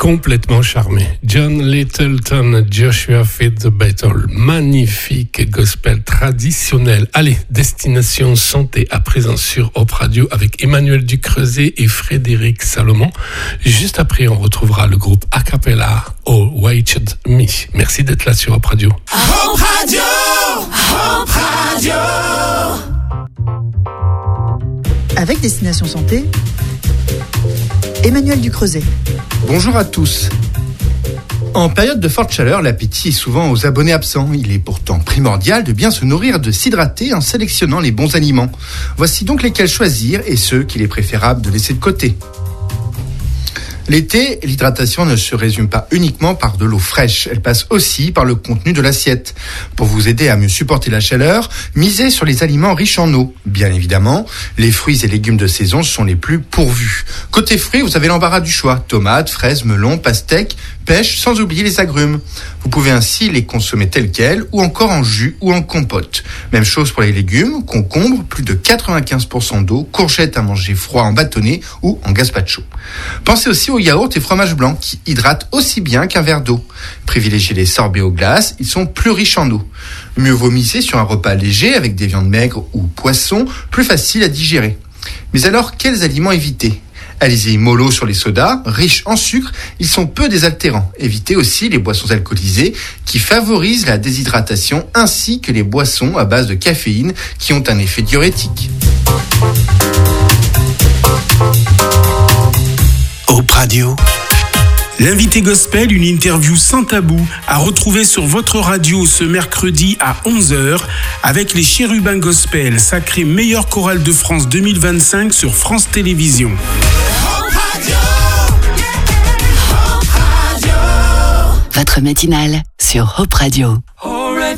complètement charmé. John Littleton, Joshua Fit the Battle, magnifique gospel traditionnel. Allez, Destination Santé à présent sur Hop Radio avec Emmanuel Ducreuset et Frédéric Salomon. Juste après, on retrouvera le groupe a cappella Oh Waited Me. Merci d'être là sur Hop Radio. Hop Radio, Hop Radio. Avec Destination Santé, Emmanuel Ducreuset. Bonjour à tous. En période de forte chaleur, l'appétit est souvent aux abonnés absents. Il est pourtant primordial de bien se nourrir, de s'hydrater en sélectionnant les bons aliments. Voici donc lesquels choisir et ceux qu'il est préférable de laisser de côté. L'été, l'hydratation ne se résume pas uniquement par de l'eau fraîche, elle passe aussi par le contenu de l'assiette. Pour vous aider à mieux supporter la chaleur, misez sur les aliments riches en eau. Bien évidemment, les fruits et légumes de saison sont les plus pourvus. Côté fruits, vous avez l'embarras du choix, tomates, fraises, melons, pastèques, pêche, sans oublier les agrumes. Vous pouvez ainsi les consommer tels quels ou encore en jus ou en compote. Même chose pour les légumes, concombres, plus de 95% d'eau, courgettes à manger froid en bâtonnet ou en gazpacho. Pensez aussi aux yaourts et fromages blancs qui hydratent aussi bien qu'un verre d'eau. Privilégiez les sorbets aux glaces, ils sont plus riches en eau. Mieux vaut miser sur un repas léger avec des viandes maigres ou poissons, plus faciles à digérer. Mais alors, quels aliments éviter ? Allez-y mollo sur les sodas, riches en sucre, ils sont peu désaltérants. Évitez aussi les boissons alcoolisées qui favorisent la déshydratation ainsi que les boissons à base de caféine qui ont un effet diurétique. Hop Radio. L'invité gospel, une interview sans tabou, à retrouver sur votre radio ce mercredi à 11h avec les Chérubins Gospel, sacré meilleure chorale de France 2025 sur France Télévisions. Votre matinale sur Hop Radio.